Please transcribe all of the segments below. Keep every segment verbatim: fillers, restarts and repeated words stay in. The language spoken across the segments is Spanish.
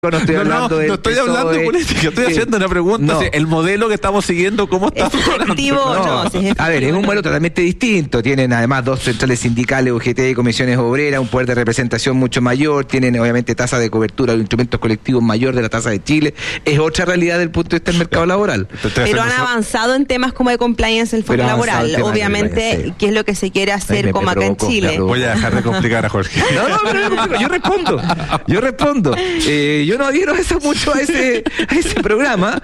No estoy no, hablando no, del no estoy P S O E, hablando de política, estoy eh, haciendo una pregunta. no. Si el modelo que estamos siguiendo, ¿cómo está ¿Es efectivo o no? Si es efectivo, A ver, es un no. modelo totalmente distinto. Tienen además dos centrales sindicales, U G T y comisiones obreras, un poder de representación mucho mayor, tienen obviamente tasa de cobertura de instrumentos colectivos mayor de la tasa de Chile. Es otra realidad del punto de vista del mercado laboral. Pero han avanzado en temas como de compliance el fondo Pero han avanzado en laboral. temas de Obviamente, compliance, sí. ¿qué es lo que se quiere Ahí hacer me- como me acá en provocó, me Chile? provocó. Voy a dejar de complicar a Jorge. No, no, pero yo, yo respondo. Yo respondo. Eh, yo no adhiero a eso mucho a ese, a ese programa.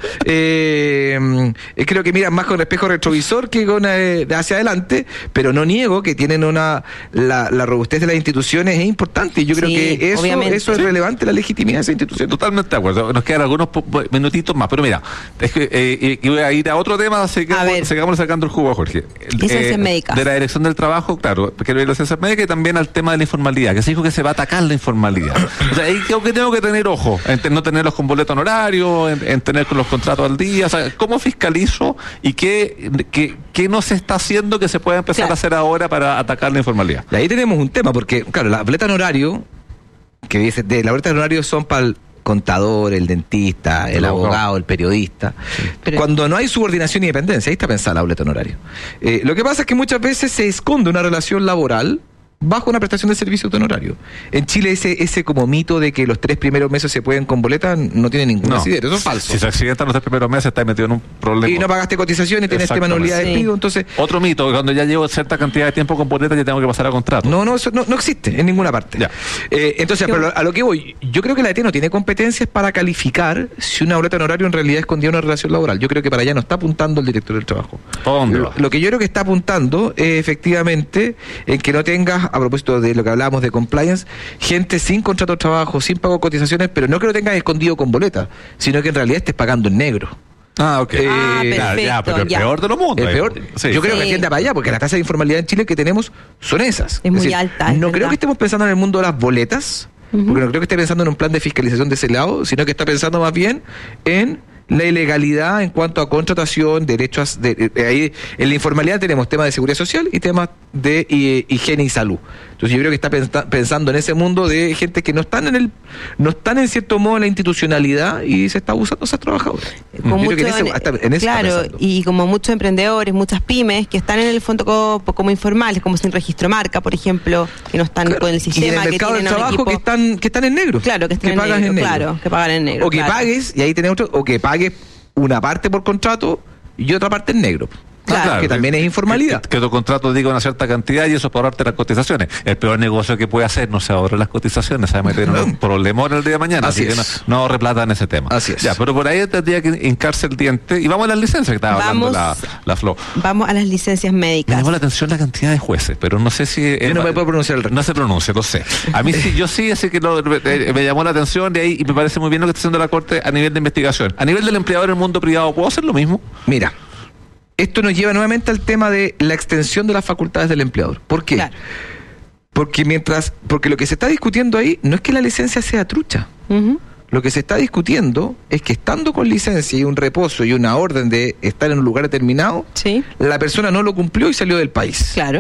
Eh, eh, creo que miran más con espejo retrovisor que con eh, hacia adelante, pero no niego que tienen una la, la robustez de las instituciones es importante. Y yo creo Sí, que eso, obviamente. eso es Sí. relevante, la legitimidad de esa institución. Totalmente de acuerdo. Nos quedan algunos po- po- minutitos más, pero mira, es que, eh, y voy a ir a otro tema, así que A ver. sigamos sacando el jugo a Jorge. El, Licencias médicas. De la dirección del trabajo, claro, quiero ir a las licencias médicas y también al tema de la informalidad, que se dijo que se va a atacar la informalidad. O sea, ahí creo que tengo que tener ojo, en te- no tenerlos con boleto honorario, en, en tener con los contratos al día, o sea, ¿cómo fiscalizo y qué, qué, qué no se está haciendo que se pueda empezar Claro. a hacer ahora para atacar la informalidad? Y ahí tenemos un tema, porque, claro, la boleta honorario, que dice, de la boleta honorario son para el contador, el dentista, el El abogado, abogado. el periodista. Pero- Cuando no hay subordinación y dependencia, ahí está pensada la boleta honorario. Eh, lo que pasa es que muchas veces se esconde una relación laboral bajo una prestación de servicio de honorario. En Chile ese ese como mito de que los tres primeros meses se pueden con boleta no tiene ningún No. asidero, eso es falso. Si se accidentan los tres primeros meses, estás metido en un problema. Y no pagaste cotización y tienes tema de nulidad de Sí. despido, entonces Otro mito, que cuando ya llevo cierta cantidad de tiempo con boleta ya tengo que pasar a contrato. no, no, eso no, no existe en ninguna parte. Ya. Eh, entonces, Qué pero bueno. a lo que voy, yo creo que la E T no tiene competencias para calificar si una boleta honorario en realidad escondía una relación laboral. Yo creo que para allá no está apuntando el director del trabajo. ¿Para dónde Lo, va? lo que yo creo que está apuntando es efectivamente en que no tengas, a propósito de lo que hablábamos de compliance, gente sin contrato de trabajo, sin pago de cotizaciones, pero no que lo tengas escondido con boleta, sino que en realidad estés pagando en negro. Ah, ok. Eh, Ah, Ya, ya, pero el ya. peor de los mundos. El ahí. peor, Sí. yo creo que Sí. tiende para allá, porque las tasas de informalidad en Chile que tenemos son esas. Es muy alta, es No verdad. creo que estemos pensando en el mundo de las boletas, Ujú. porque no creo que esté pensando en un plan de fiscalización de ese lado, sino que está pensando más bien en la ilegalidad en cuanto a contratación, derechos, de, de- de ahí en la informalidad tenemos temas de seguridad social y temas de hi- higiene y salud. Entonces yo creo que está pensa- pensando en ese mundo de gente que no están en el, no están en cierto modo en la institucionalidad y se está abusando a esos trabajadores. Con Yo creo mucho- que en ese- hasta en eso está claro, pensando. y como muchos emprendedores, muchas pymes que están en el fondo como, como informales, como sin registro marca, por ejemplo, que no están Claro. con el y en sistema, el que mercado del tienen a un trabajo equipo. que están que están en negro, Claro, que están en pagas negro, en negro, claro, que pagan en negro, o que claro. pagues, y ahí tenés otro, o que pagues una parte por contrato y otra parte en negro. Claro. Que también es informalidad. Que, que tu contrato diga una cierta cantidad y eso para ahorrarte las cotizaciones. El peor negocio que puede hacer no se ahorra las cotizaciones, se va a meter en un problemón el día de mañana. Así Así, que es. no, no ahorre plata en ese tema. Así es. Ya, pero por ahí tendría que hincarse el diente. Y vamos a las licencias que estaba Vamos. hablando la, la Flo. Vamos a las licencias Me médicas. llamó la atención la cantidad de jueces, pero no sé si... Yo no me puedo pronunciar el resto. No se pronuncia, lo sé. A mí sí, yo sí, así que lo- eh, me llamó la atención de ahí y me parece muy bien lo que está haciendo la Corte a nivel de investigación. A nivel del empleador en el mundo privado, ¿puedo hacer lo mismo? Mira, esto nos lleva nuevamente al tema de la extensión de las facultades del empleador. ¿Por qué? Claro. Porque mientras, porque lo que se está discutiendo ahí no es que la licencia sea trucha. Ujú. Lo que se está discutiendo es que estando con licencia y un reposo y una orden de estar en un lugar determinado, Sí, la persona no lo cumplió y salió del país. claro.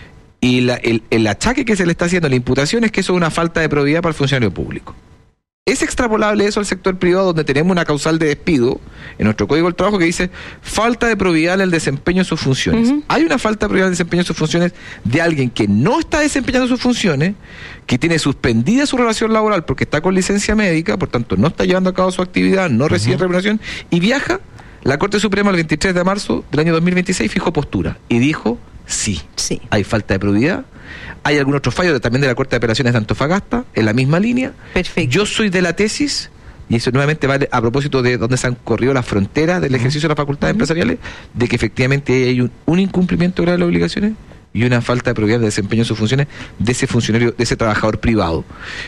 Y la- el, el achaque que se le está haciendo a la imputación es que eso es una falta de probidad para el funcionario público. Es extrapolable eso al sector privado, donde tenemos una causal de despido en nuestro Código del Trabajo que dice falta de probidad en el desempeño de sus funciones. Ujú. Hay una falta de probidad en el desempeño de sus funciones de alguien que no está desempeñando sus funciones, que tiene suspendida su relación laboral porque está con licencia médica, por tanto no está llevando a cabo su actividad, no recibe remuneración y viaja. La Corte Suprema el veintitrés de marzo del año dos mil veintiséis fijó postura y dijo sí. Sí. Hay falta de probidad. Hay algún otro fallo de- también de la Corte de Apelaciones de Antofagasta, en la misma línea. Perfecto. Yo soy de la tesis, y eso nuevamente vale a propósito de dónde se han corrido las fronteras del ejercicio de las facultades empresariales, de que efectivamente hay un, un incumplimiento grave de las obligaciones y una falta de probidad de desempeño en sus funciones de ese funcionario, de ese trabajador privado.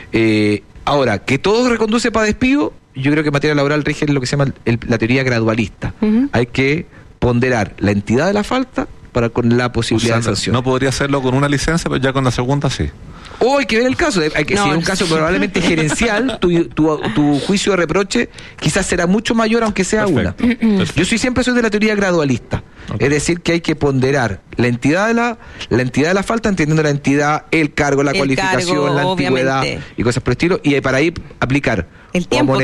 Eh, ahora, que todo reconduce para despido, yo creo que en materia laboral rige lo que se llama el- la teoría gradualista. Ujú. Hay que ponderar la entidad de la falta para con la O posibilidad sea, de sanción. no podría hacerlo con una licencia, pero ya con la segunda sí. O hay que ver el caso, hay que, No, si es un no. caso probablemente gerencial, tu, tu, tu juicio de reproche quizás será mucho mayor aunque sea Perfecto. una. Perfecto. Yo soy siempre soy de la teoría gradualista, Ok. es decir que hay que ponderar la entidad de la la entidad de la falta, entendiendo la entidad, el cargo, la El cualificación, cargo, la antigüedad obviamente. y cosas por el estilo, y para ahí aplicar El tiempo Vamos a